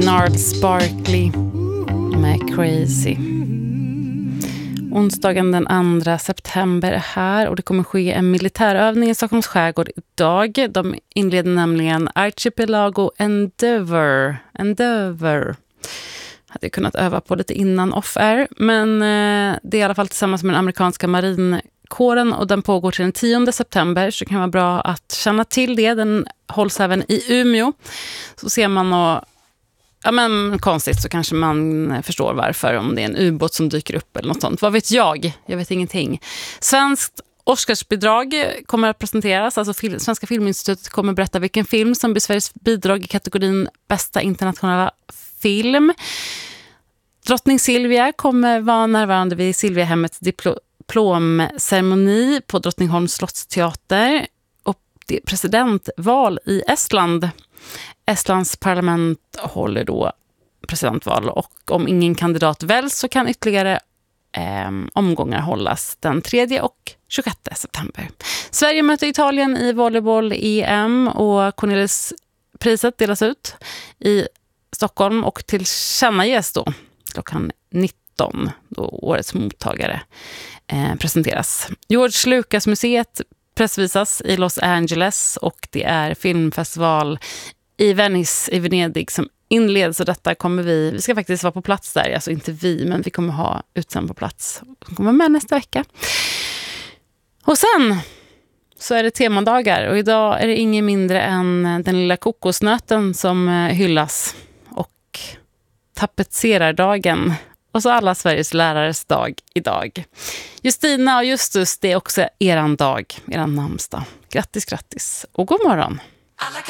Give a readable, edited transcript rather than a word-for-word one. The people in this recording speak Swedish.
Gnarl Sparkly med Crazy. Onsdagen den 2 september är här och det kommer ske en militärövning i Stockholms skärgård idag. De inleder nämligen Archipelago Endeavour. Hade jag kunnat öva på lite innan off-air, men det är i alla fall tillsammans med den amerikanska marinkåren och den pågår till den 10 september, så det kan vara bra att känna till det. Den hålls även i Umeå. Så ser man och konstigt så kanske man förstår varför, om det är en ubåt som dyker upp eller något sånt. Vad vet jag? Jag vet ingenting. Svenskt Oscarsbidrag kommer att presenteras. Alltså Svenska Filminstitutet kommer berätta vilken film som blir Sveriges bidrag i kategorin bästa internationella film. Drottning Silvia kommer vara närvarande vid Silviahemmets diplomceremoni på Drottningholms slottsteater. Och det är presidentval i Estland. Estlands parlament håller då presidentval, och om ingen kandidat väljs så kan ytterligare omgångar hållas den 3 och 26 september. Sverige möter Italien i volleyboll-EM och Cornelispriset delas ut i Stockholm och tillkännages då klockan 19 då årets mottagare presenteras. George Lucas-museet pressvisas i Los Angeles och det är filmfestival i Venice i Venedig som inleds, och detta kommer vi ska faktiskt vara på plats där, alltså inte vi, men vi kommer ha utsänd på plats. Vi kommer med nästa vecka. Och sen så är det temadagar, och idag är det ingen mindre än den lilla kokosnöten som hyllas, och tapetserardagen, och så alla Sveriges lärares dag idag. Justina och Justus, det är också eran dag, eran namnsdag. Grattis och god morgon. Alla